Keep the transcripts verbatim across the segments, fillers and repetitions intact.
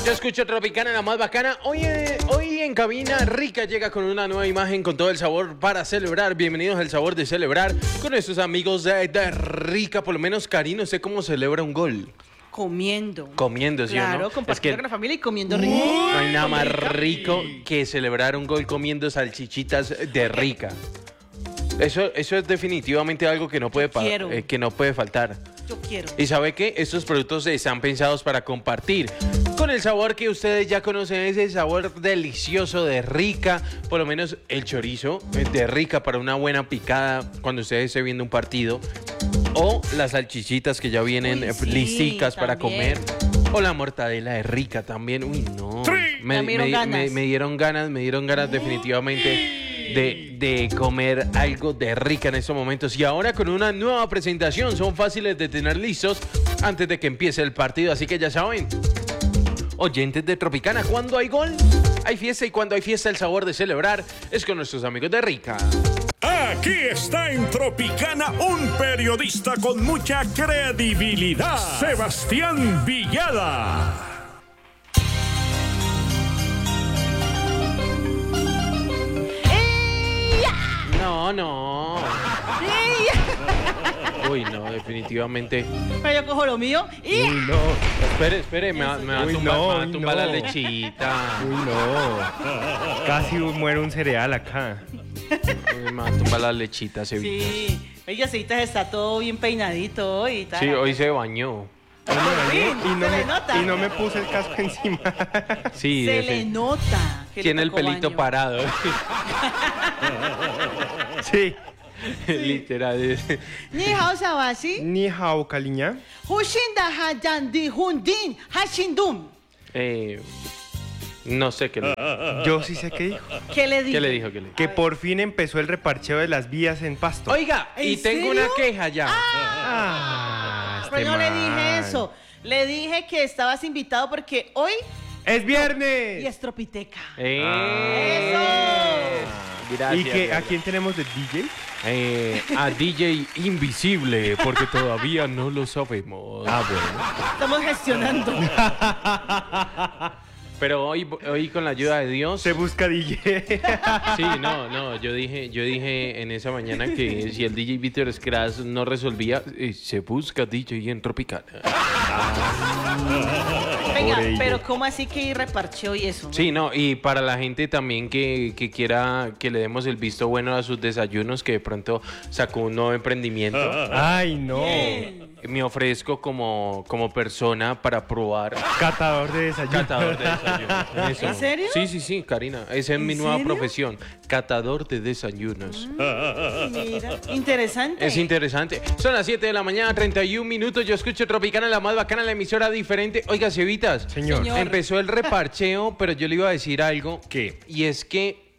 Yo escucho Tropicana, la más bacana. Hoy, eh, hoy en cabina, Rica llega con una nueva imagen con todo el sabor para celebrar. Bienvenidos al sabor de celebrar con estos amigos de, de Rica. Por lo menos, Cari, no sé cómo celebra un gol. Comiendo. Comiendo, ¿sí claro, o no? compartiendo Es que con la familia y comiendo rico. no hay nada más rico que celebrar un gol comiendo salchichitas de Rica. Eso, eso es definitivamente algo que no puede, pa- eh, que no puede faltar. Yo quiero. ¿Y sabe qué? Estos productos están pensados para compartir con el sabor que ustedes ya conocen, ese sabor delicioso de Rica, por lo menos el chorizo de Rica para una buena picada cuando ustedes estén viendo un partido, o las salchichitas que ya vienen Uy, sí, listicas para también. comer, o la mortadela de Rica también. Uy, no. Me, Ya me dieron me- ganas. me- me dieron ganas, me dieron ganas definitivamente de, de comer algo de Rica en estos momentos. Y ahora con una nueva presentación, son fáciles de tener listos antes de que empiece el partido. Así que ya saben, oyentes de Tropicana, cuando hay gol, hay fiesta, y cuando hay fiesta el sabor de celebrar es con nuestros amigos de Rica. Aquí está en Tropicana un periodista con mucha credibilidad, Sebastián Villada. No, no. Uy, no, definitivamente. Pero yo cojo lo mío y... Uy, no. Espere, espere, me va, me va a Uy, tumbar, no, me va a uy, tumbar la no. lechita. Uy, no. Casi muere un cereal acá. Uy, me va a tumbar la lechita, se vi. Sí, ella se está todo bien peinadito hoy. Sí, hoy se bañó. Hoy me bañé fin, y no se me, le nota. y no me puse el casco encima. Sí, Se ese- le nota. que le tiene el tocó pelito baño. parado. Sí. Literal. Ni hao sabasi, Ni hao, caliña. hushinda hajan di hundin hashindum. Eh, no sé qué le, Yo sí sé qué dijo. ¿Qué le dijo? ¿qué le dijo. ¿Qué le dijo? Que por fin empezó el reparcheo de las vías en Pasto. Oiga, y ¿En tengo serio? una queja ya. Ah, Pero este yo no le dije man. eso. Le dije que estabas invitado porque hoy ¡Es y viernes! es Tropiteca. Eh, ¡Eso! Gracias. ¿Y que, a gracias. quién tenemos de D J? Eh, a D J Invisible, porque todavía no lo sabemos. Ah, bueno. Estamos gestionando. Pero hoy, hoy con la ayuda de Dios. Se busca D J. Sí, no, no, yo dije, yo dije en esa mañana que si el D J Víctor Scratch no resolvía, eh, se busca D J en Tropicana. Venga, Por ello. pero ¿cómo así que reparchó y eso? Sí, no, y para la gente también que, que quiera que le demos el visto bueno a sus desayunos, que de pronto sacó un nuevo emprendimiento, Ay, no. me ofrezco como, como persona para probar Catador de desayuno. catador de desayunos. Eso. ¿En serio? Sí, sí, sí, Karina, esa es ¿En mi nueva serio? profesión, catador de desayunos. Mira, interesante. Es interesante. Son las siete de la mañana, treinta y un minutos. Yo escucho Tropicana, la más bacana, la emisora diferente. Oiga, Cevitas. Señor. Señor. Empezó el reparcheo, pero yo le iba a decir algo. ¿Qué? Y es que...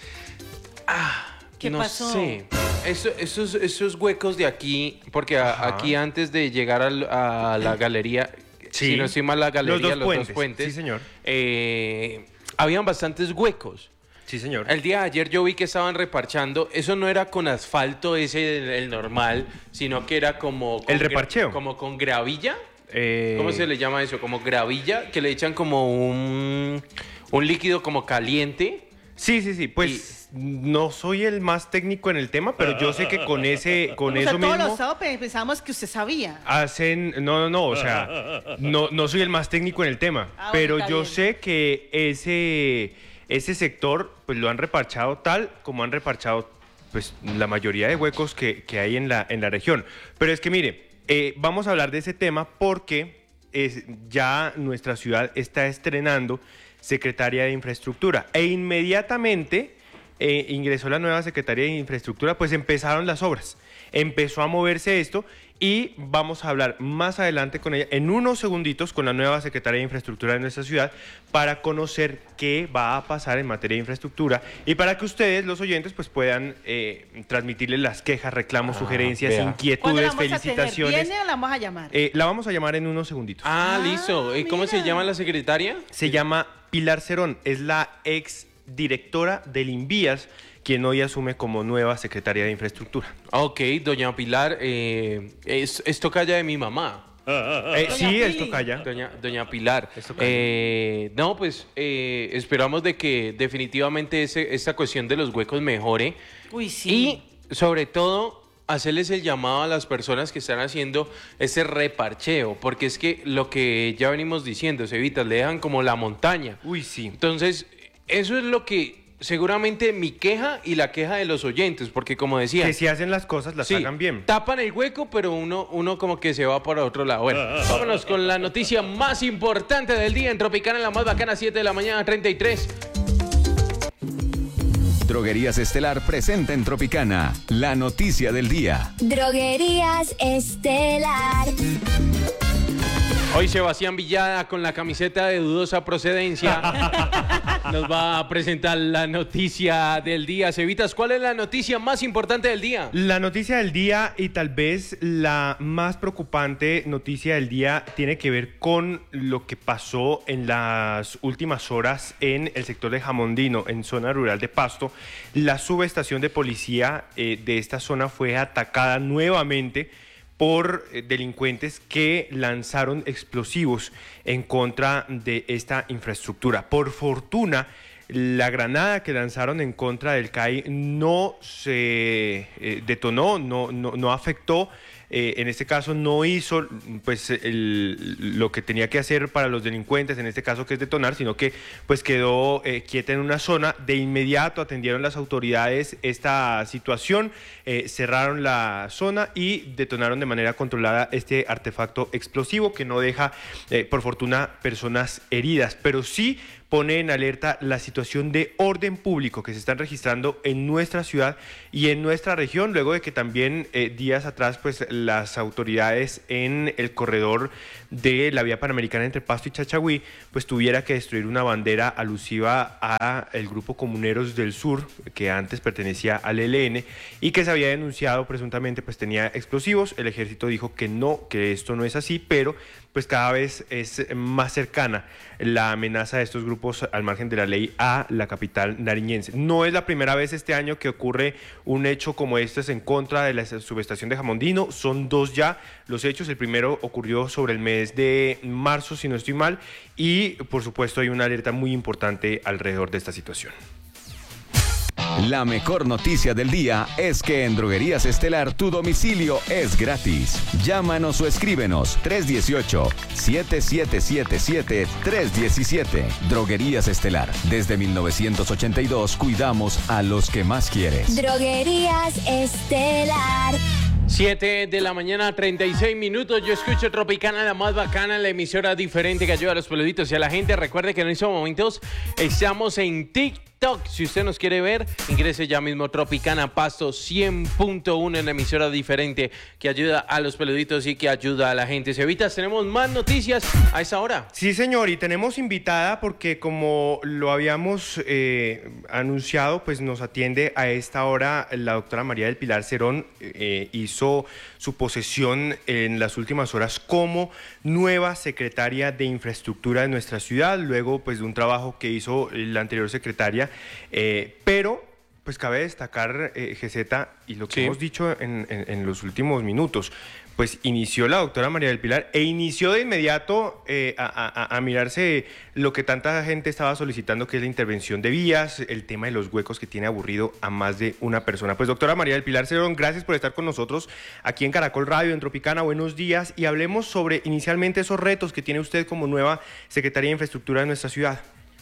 Ah, ¿Qué no pasó? sé. Eso- esos, esos huecos de aquí, porque a- Ajá. aquí antes de llegar al- a, la galería, Sí. si no estoy mal, la galería, Los dos los puentes. dos puentes, Sí, señor. eh, habían bastantes huecos. Sí, señor. El día de ayer yo vi que estaban reparchando. Eso no era con asfalto ese, el, el normal, sino que era como... con ¿El gra- reparcheo? Como con gravilla. Eh, ¿Cómo se le llama eso? Como gravilla, que le echan como un, un líquido como caliente. Sí, sí, sí. Pues no soy el más técnico en el tema, pero yo sé que con ese, con O sea, eso todos mismo los sábados pe- pensamos que usted sabía. hacen. No, no, no. O sea, no, no soy el más técnico en el tema, Ah, bueno, pero está yo bien. sé que ese, ese sector, pues lo han reparchado tal como han reparchado, pues la mayoría de huecos que, que hay en la, en la región. Pero es que mire. Eh, vamos a hablar de ese tema porque es, ya nuestra ciudad está estrenando secretaria de infraestructura e inmediatamente eh, ingresó la nueva secretaria de infraestructura, pues empezaron las obras, empezó a moverse esto y vamos a hablar más adelante con ella en unos segunditos con la nueva secretaria de infraestructura de nuestra ciudad para conocer qué va a pasar en materia de infraestructura y para que ustedes, los oyentes, pues puedan eh, transmitirle las quejas, reclamos, Ah, sugerencias, vea. ¿Cuándo la inquietudes, vamos a tener? felicitaciones. ¿Viene o la vamos a llamar? Eh, la vamos a llamar en unos segunditos. Ah, Ah, listo. ¿Y cómo se mira. llama la secretaria? Se llama Pilar Cerón, es la ex directora del INVIAS, quien hoy asume como nueva secretaria de infraestructura. Ok, doña Pilar, eh, es, es tocaya de mi mamá. Eh, sí, Pili. esto calla. Doña, doña Pilar. Esto calla. Eh, no, pues eh, esperamos de que definitivamente ese, esta cuestión de los huecos mejore. Uy, sí. Y sobre todo hacerles el llamado a las personas que están haciendo ese reparcheo, porque es que lo que ya venimos diciendo, Cevitas, le dejan como la montaña. Uy, sí. Entonces, eso es lo que seguramente mi queja y la queja de los oyentes, porque como decía... Que si hacen las cosas, las sí, hagan bien. tapan el hueco, pero uno, uno como que se va para otro lado. Bueno, vámonos con la noticia más importante del día en Tropicana, la más bacana, siete de la mañana, treinta y tres. Droguerías Estelar presenta en Tropicana la noticia del día. Droguerías Estelar. Hoy Sebastián Villada, con la camiseta de dudosa procedencia, nos va a presentar la noticia del día. Cevitas, ¿cuál es la noticia más importante del día? La noticia del día, y tal vez la más preocupante noticia del día, tiene que ver con lo que pasó en las últimas horas en el sector de Jamondino, en zona rural de Pasto. La subestación de policía eh, de esta zona fue atacada nuevamente por eh, delincuentes que lanzaron explosivos en contra de esta infraestructura. Por fortuna, la granada que lanzaron en contra del C A I no se eh, detonó, no, no, no afectó. Eh, en este caso no hizo pues el, lo que tenía que hacer para los delincuentes, en este caso que es detonar, sino que pues quedó eh, quieta en una zona. De inmediato atendieron las autoridades esta situación, eh, cerraron la zona y detonaron de manera controlada este artefacto explosivo que no deja, eh, por fortuna, personas heridas, pero sí pone en alerta la situación de orden público que se están registrando en nuestra ciudad y en nuestra región, luego de que también eh, días atrás pues las autoridades en el corredor de la vía panamericana entre Pasto y Chachagüí pues tuviera que destruir una bandera alusiva a el grupo Comuneros del Sur, que antes pertenecía al E L N y que se había denunciado presuntamente pues tenía explosivos. El ejército dijo que no, que esto no es así, pero pues cada vez es más cercana la amenaza de estos grupos al margen de la ley a la capital nariñense. No es la primera vez este año que ocurre un hecho como este en contra de la subestación de Jamondino, son dos ya los hechos. El primero ocurrió sobre el mes de marzo, si no estoy mal, y por supuesto hay una alerta muy importante alrededor de esta situación. La mejor noticia del día es que en Droguerías Estelar tu domicilio es gratis. Llámanos o escríbenos tres uno ocho, siete siete siete siete, tres uno siete. Droguerías Estelar. Desde mil novecientos ochenta y dos cuidamos a los que más quieres. Droguerías Estelar. siete de la mañana, treinta y seis minutos. Yo escucho Tropicana, la más bacana, la emisora diferente que ayuda a los peluditos y a la gente. Recuerde que en estos momentos estamos en TikTok. Si usted nos quiere ver, ingrese ya mismo Tropicana Pasto cien punto uno en la emisora diferente que ayuda a los peluditos y que ayuda a la gente. Cevitas, tenemos más noticias a esa hora. Sí, señor, y tenemos invitada porque como lo habíamos eh, anunciado, pues nos atiende a esta hora la doctora María del Pilar Cerón. Eh, hizo su posesión en las últimas horas como nueva secretaria de infraestructura de nuestra ciudad, luego pues de un trabajo que hizo la anterior secretaria, eh, pero pues cabe destacar, eh, G Z, y lo que Sí. hemos dicho en, en, en los últimos minutos, pues inició la doctora María del Pilar e inició de inmediato eh, a, a, a mirarse lo que tanta gente estaba solicitando, que es la intervención de vías, el tema de los huecos que tiene aburrido a más de una persona. Pues doctora María del Pilar Cerón, gracias por estar con nosotros aquí en Caracol Radio, en Tropicana. Buenos días, y hablemos sobre inicialmente esos retos que tiene usted como nueva secretaria de Infraestructura de nuestra ciudad.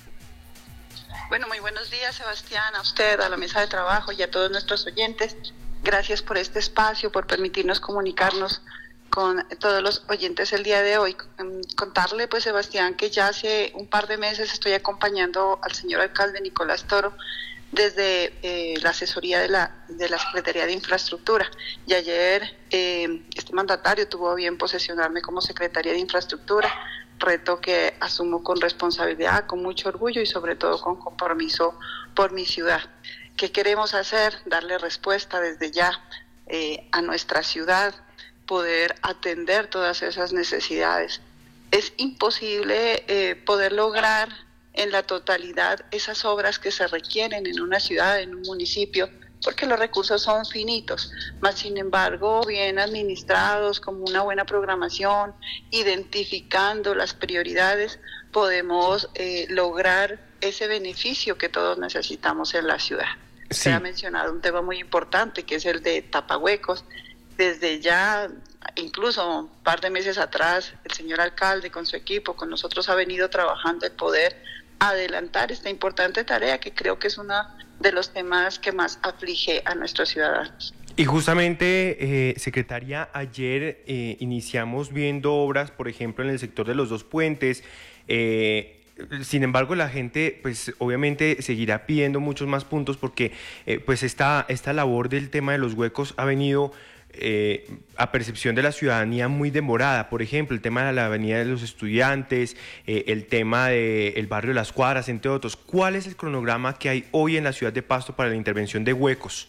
Bueno, muy buenos días, Sebastián, a usted, a la mesa de trabajo y a todos nuestros oyentes. Gracias por este espacio, por permitirnos comunicarnos con todos los oyentes el día de hoy. Contarle, pues, Sebastián, que ya hace un par de meses estoy acompañando al señor alcalde Nicolás Toro desde eh, la asesoría de la, de la Secretaría de Infraestructura. Y ayer eh, este mandatario tuvo a bien posesionarme como secretaria de Infraestructura, reto que asumo con responsabilidad, con mucho orgullo y sobre todo con compromiso por mi ciudad. ¿Qué queremos hacer? Darle respuesta desde ya eh, a nuestra ciudad, poder atender todas esas necesidades. Es imposible eh, poder lograr en la totalidad esas obras que se requieren en una ciudad, en un municipio, porque los recursos son finitos, mas sin embargo, bien administrados, como una buena programación, identificando las prioridades, podemos eh, lograr ese beneficio que todos necesitamos en la ciudad. Sí. Se ha mencionado un tema muy importante, que es el de tapahuecos. Desde ya, incluso un par de meses atrás, el señor alcalde con su equipo, con nosotros, ha venido trabajando en poder adelantar esta importante tarea, que creo que es uno de los temas que más aflige a nuestros ciudadanos. Y justamente, eh, secretaria, ayer eh, iniciamos viendo obras, por ejemplo, en el sector de los dos puentes. Eh, sin embargo, la gente, pues obviamente seguirá pidiendo muchos más puntos porque eh, pues esta, esta labor del tema de los huecos ha venido Eh, a percepción de la ciudadanía muy demorada. Por ejemplo, el tema de la avenida de los estudiantes, eh, el tema del barrio de Las Cuadras, entre otros. ¿Cuál es el cronograma que hay hoy en la ciudad de Pasto para la intervención de huecos?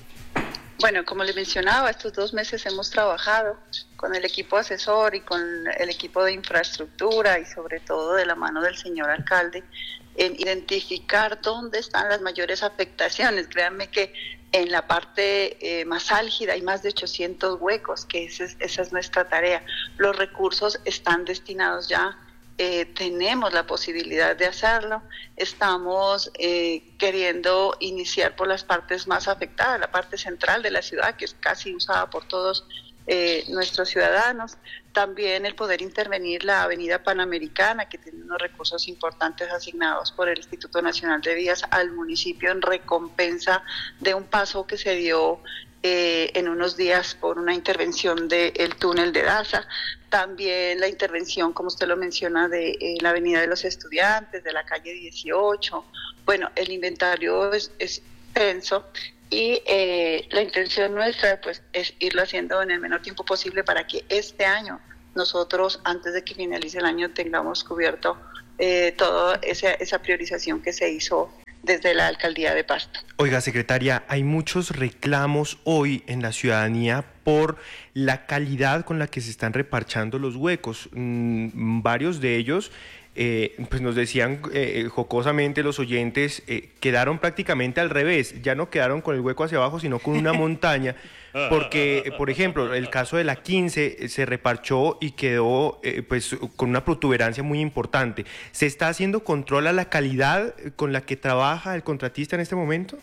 Bueno, como le mencionaba, estos dos meses hemos trabajado con el equipo asesor y con el equipo de infraestructura y sobre todo de la mano del señor alcalde en identificar dónde están las mayores afectaciones. Créanme que en la parte eh, más álgida hay más de ochocientos huecos, que ese es, esa es nuestra tarea. Los recursos están destinados ya, eh, tenemos la posibilidad de hacerlo, estamos eh, queriendo iniciar por las partes más afectadas, la parte central de la ciudad, que es casi usada por todos eh, nuestros ciudadanos. También el poder intervenir la avenida Panamericana, que tiene unos recursos importantes asignados por el Instituto Nacional de Vías al municipio en recompensa de un paso que se dio eh, en unos días por una intervención del túnel de Daza. También la intervención, como usted lo menciona, de eh, la avenida de los estudiantes, de la calle dieciocho. Bueno, el inventario es, es extenso. Y eh, la intención nuestra pues es irlo haciendo en el menor tiempo posible para que este año nosotros, antes de que finalice el año, tengamos cubierto eh, toda esa, esa priorización que se hizo desde la alcaldía de Pasto. Oiga, secretaria, hay muchos reclamos hoy en la ciudadanía por la calidad con la que se están reparchando los huecos. Mm, varios de ellos Eh, pues nos decían eh, jocosamente los oyentes, eh, quedaron prácticamente al revés, ya no quedaron con el hueco hacia abajo, sino con una montaña, porque, por ejemplo, el caso de la quince eh, se reparchó y quedó eh, pues con una protuberancia muy importante. ¿Se está haciendo control a la calidad con la que trabaja el contratista en este momento?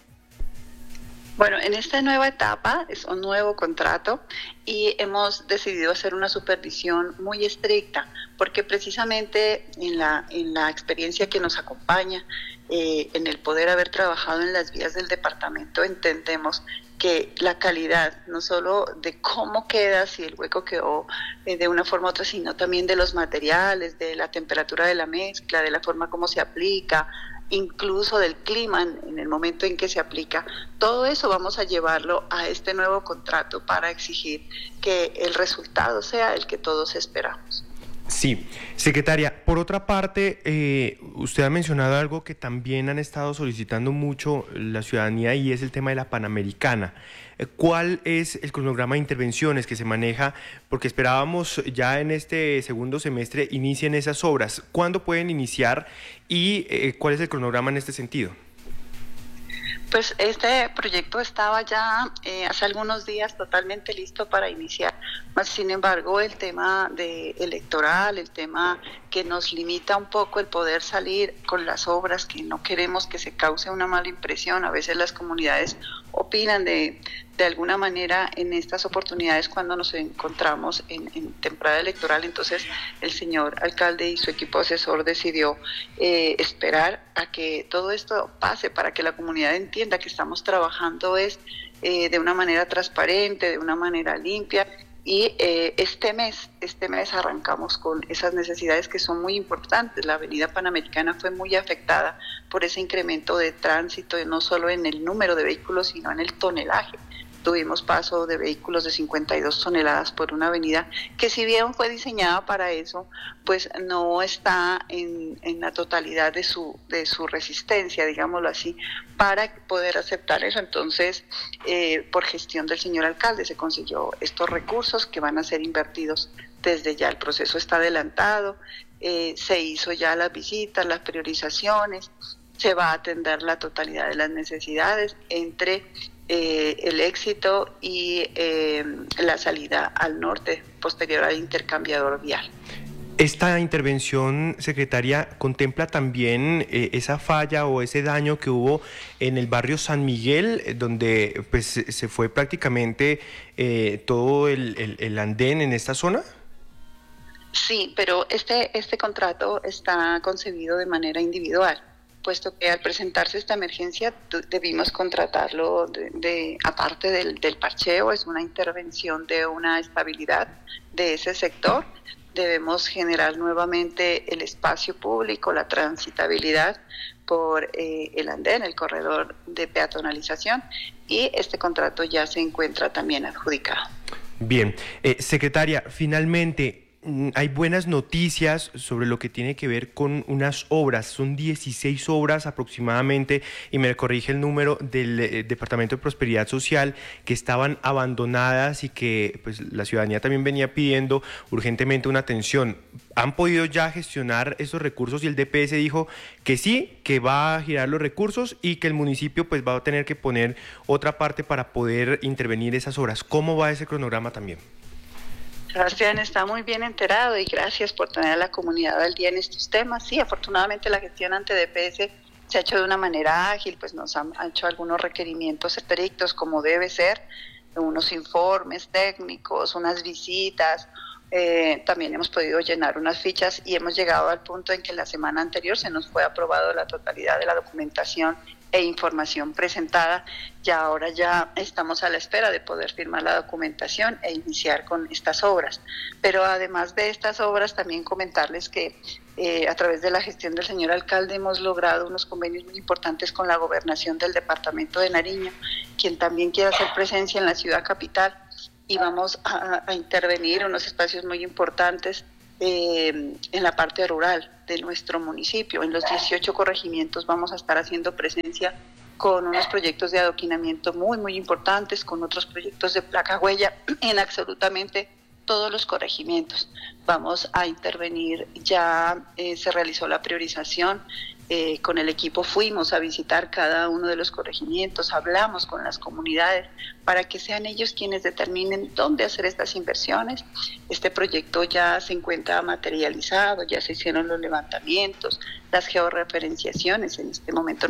Bueno, en esta nueva etapa es un nuevo contrato y hemos decidido hacer una supervisión muy estricta, porque precisamente en la, en la experiencia que nos acompaña, eh, en el poder haber trabajado en las vías del departamento, entendemos que la calidad, no solo de cómo queda, si el hueco quedó eh, de una forma u otra, sino también de los materiales, de la temperatura de la mezcla, de la forma como se aplica, incluso del clima en, en el momento en que se aplica. Todo eso vamos a llevarlo a este nuevo contrato para exigir que el resultado sea el que todos esperamos. Sí, secretaria, por otra parte, eh, usted ha mencionado algo que también han estado solicitando mucho la ciudadanía y es el tema de la Panamericana. ¿Cuál es el cronograma de intervenciones que se maneja? Porque esperábamos ya en este segundo semestre inicien esas obras. ¿Cuándo pueden iniciar y eh, cuál es el cronograma en este sentido? Pues este proyecto estaba ya eh, hace algunos días totalmente listo para iniciar, mas sin embargo el tema de electoral, el tema que nos limita un poco el poder salir con las obras, que no queremos que se cause una mala impresión. A veces las comunidades opinan de, de alguna manera en estas oportunidades cuando nos encontramos en, en temporada electoral. Entonces el señor alcalde y su equipo asesor decidió eh, esperar a que todo esto pase para que la comunidad entienda que estamos trabajando es eh, de una manera transparente, de una manera limpia. Y eh, este mes, este mes arrancamos con esas necesidades que son muy importantes. La avenida Panamericana fue muy afectada por ese incremento de tránsito, no solo en el número de vehículos, sino en el tonelaje. Tuvimos paso de vehículos de cincuenta y dos toneladas por una avenida que, si bien fue diseñada para eso, pues no está en, en la totalidad de su, de su resistencia, digámoslo así, para poder aceptar eso. Entonces, eh, por gestión del señor alcalde se consiguió estos recursos que van a ser invertidos desde ya. El proceso está adelantado, eh, se hizo ya las visitas, las priorizaciones, se va a atender la totalidad de las necesidades entre eh, el éxito y eh, la salida al norte posterior al intercambiador vial. ¿Esta intervención, secretaria, contempla también eh, esa falla o ese daño que hubo en el barrio San Miguel, eh, donde pues, se fue prácticamente eh, todo el, el, el andén en esta zona? Sí, pero este, este contrato está concebido de manera individual, puesto que al presentarse esta emergencia debimos contratarlo de, de aparte del, del parcheo, es una intervención de una estabilidad de ese sector. Debemos generar nuevamente el espacio público, la transitabilidad por eh, el andén, el corredor de peatonalización, y este contrato ya se encuentra también adjudicado. Bien, eh, secretaria, finalmente, hay buenas noticias sobre lo que tiene que ver con unas obras, son dieciséis obras aproximadamente, y me corrige el número del eh, Departamento de Prosperidad Social, que estaban abandonadas y que pues la ciudadanía también venía pidiendo urgentemente una atención. ¿Han podido ya gestionar esos recursos? Y el D P S dijo que sí, que va a girar los recursos y que el municipio pues va a tener que poner otra parte para poder intervenir esas obras. ¿Cómo va ese cronograma también? Sebastián está muy bien enterado y gracias por tener a la comunidad al día en estos temas. Sí, afortunadamente la gestión ante D P S se ha hecho de una manera ágil, pues nos han hecho algunos requerimientos estrictos como debe ser, unos informes técnicos, unas visitas, eh, también hemos podido llenar unas fichas y hemos llegado al punto en que la semana anterior se nos fue aprobado la totalidad de la documentación e información presentada. Ya ahora ya estamos a la espera de poder firmar la documentación e iniciar con estas obras. Pero además de estas obras, también comentarles que eh, a través de la gestión del señor alcalde hemos logrado unos convenios muy importantes con la gobernación del departamento de Nariño, quien también quiere hacer presencia en la ciudad capital, y vamos a, a intervenir unos espacios muy importantes Eh, en la parte rural de nuestro municipio. En los dieciocho corregimientos vamos a estar haciendo presencia con unos proyectos de adoquinamiento muy, muy importantes, con otros proyectos de placa huella en absolutamente todos los corregimientos. Vamos a intervenir, ya eh, se realizó la priorización, eh, con el equipo fuimos a visitar cada uno de los corregimientos, hablamos con las comunidades para que sean ellos quienes determinen dónde hacer estas inversiones. Este proyecto ya se encuentra materializado, ya se hicieron los levantamientos, las georreferenciaciones, en este momento